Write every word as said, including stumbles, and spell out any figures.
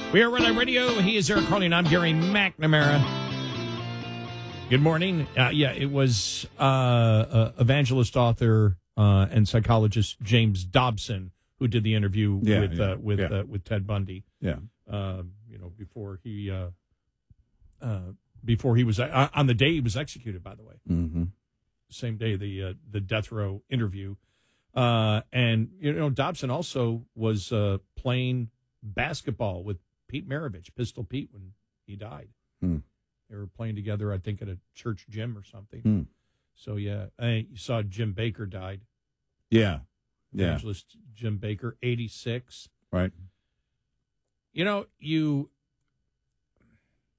We are Red Eye Radio. He is Eric Harley, and I'm Gary McNamara. Good morning. Uh, yeah, it was uh, uh, evangelist, author, uh, and psychologist James Dobson who did the interview yeah, with yeah, uh, with yeah. uh, with Ted Bundy. Yeah, uh, you know, before he uh, uh, before he was uh, on the day he was executed. By the way, mm-hmm. same day the uh, the death row interview, uh, and you know Dobson also was uh, playing basketball with Pete Maravich, Pistol Pete, when he died. Hmm. They were playing together, I think, at a church gym or something. Hmm. So, yeah, I, you saw Jim Baker died. Yeah. Yeah. Evangelist Jim Baker, eighty-six. Right. You know, you